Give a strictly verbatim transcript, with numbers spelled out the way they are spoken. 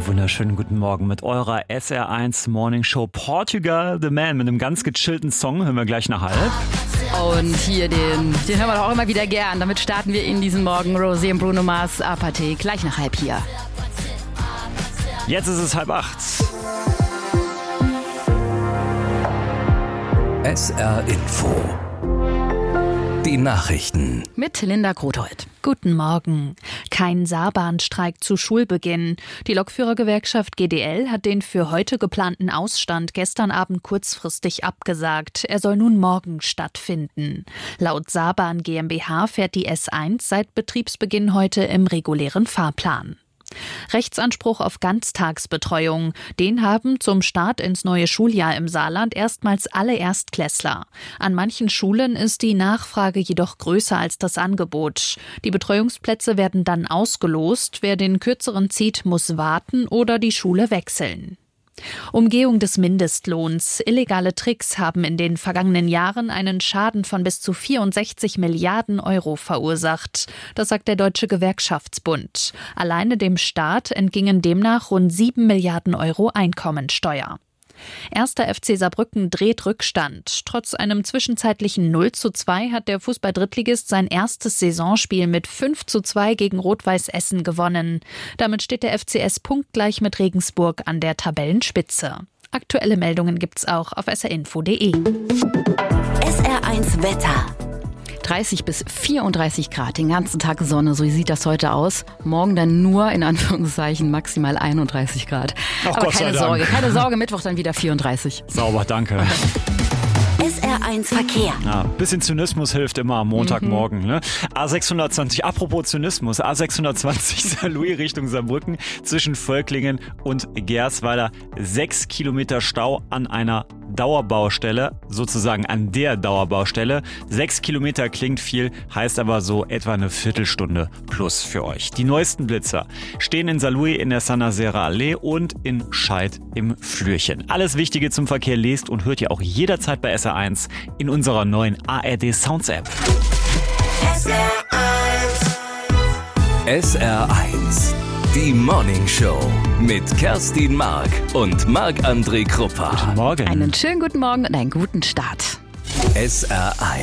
Einen wunderschönen guten Morgen mit eurer S R eins Morning Show Portugal The Man mit einem ganz gechillten Song. Hören wir gleich nach halb. Und hier den, den hören wir doch auch immer wieder gern. Damit starten wir in diesen Morgen. Rosé und Bruno Mars, Apathy, gleich nach halb hier. Jetzt ist es halb acht. S R Info. Die Nachrichten. Mit Linda Grothold. Guten Morgen. Kein Saarbahnstreik zu Schulbeginn. Die Lokführergewerkschaft G D L hat den für heute geplanten Ausstand gestern Abend kurzfristig abgesagt. Er soll nun morgen stattfinden. Laut Saarbahn GmbH fährt die S eins seit Betriebsbeginn heute im regulären Fahrplan. Rechtsanspruch auf Ganztagsbetreuung. Den haben zum Start ins neue Schuljahr im Saarland erstmals alle Erstklässler. An manchen Schulen ist die Nachfrage jedoch größer als das Angebot. Die Betreuungsplätze werden dann ausgelost. Wer den kürzeren zieht, muss warten oder die Schule wechseln. Umgehung des Mindestlohns. Illegale Tricks haben in den vergangenen Jahren einen Schaden von bis zu vierundsechzig Milliarden Euro verursacht. Das sagt der Deutsche Gewerkschaftsbund. Alleine dem Staat entgingen demnach rund sieben Milliarden Euro Einkommensteuer. Erster F C Saarbrücken dreht Rückstand. Trotz einem zwischenzeitlichen null zu zwei hat der Fußball-Drittligist sein erstes Saisonspiel mit fünf zu zwei gegen Rot-Weiß Essen gewonnen. Damit steht der F C S punktgleich mit Regensburg an der Tabellenspitze. Aktuelle Meldungen gibt's auch auf s r info punkt d e. S R eins Wetter. dreißig bis vierunddreißig Grad, den ganzen Tag Sonne, so sieht das heute aus. Morgen dann nur, in Anführungszeichen, maximal einunddreißig Grad. Ach, aber Gott sei keine Dank. Sorge, keine Sorge, Mittwoch dann wieder vierunddreißig. Sauber, danke. S R eins Verkehr. Ja, bisschen Zynismus hilft immer am Montagmorgen. Ne? A sechshundertzwanzig, apropos Zynismus, A sechshundertzwanzig Saarlouis Richtung Saarbrücken zwischen Völklingen und Gersweiler. Sechs Kilometer Stau an einer Dauerbaustelle, sozusagen an der Dauerbaustelle. Sechs Kilometer klingt viel, heißt aber so etwa eine Viertelstunde plus für euch. Die neuesten Blitzer stehen in Saarlouis in der Sanasera Allee und in Scheid im Flürchen. Alles Wichtige zum Verkehr lest und hört ihr auch jederzeit bei S R eins in unserer neuen A R D Sounds App. S R eins. S R eins. Die Morning Show mit Kerstin Mark und Marc-André Kruppa. Morgen. Einen schönen guten Morgen und einen guten Start. S R eins.